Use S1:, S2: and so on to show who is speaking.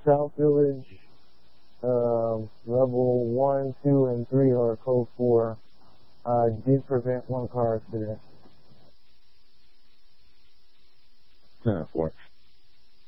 S1: South Village, level 1, 2, and 3 are code 4. Did prevent one car accident.
S2: 10-4.